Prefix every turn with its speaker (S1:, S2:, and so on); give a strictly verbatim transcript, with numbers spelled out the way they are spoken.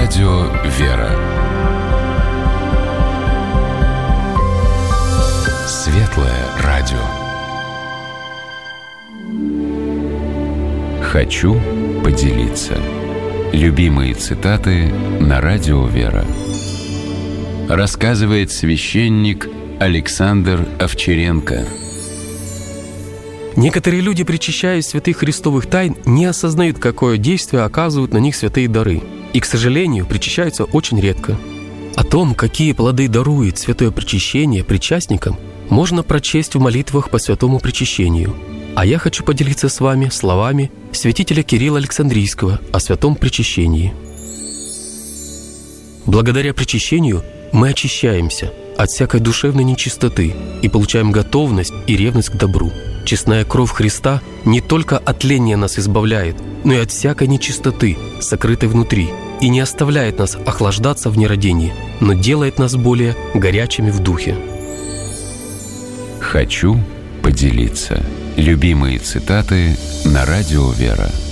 S1: Радио «Вера». Светлое радио. Хочу поделиться. Любимые цитаты на Радио «Вера». Рассказывает священник Александр Овчаренко.
S2: Некоторые люди, причащаясь святых христовых тайн, не осознают, какое действие оказывают на них святые дары, и, к сожалению, причащаются очень редко. О том, какие плоды дарует святое причащение причастникам, можно прочесть в молитвах по святому причащению. А я хочу поделиться с вами словами святителя Кирилла Александрийского о святом причащении. Благодаря причащению мы очищаемся от всякой душевной нечистоты и получаем готовность и ревность к добру. Честная кровь Христа не только от тления нас избавляет, но и от всякой нечистоты, сокрытой внутри, и не оставляет нас охлаждаться в нерадении, но делает нас более горячими в духе.
S1: Хочу поделиться. Любимые цитаты на Радио «Вера».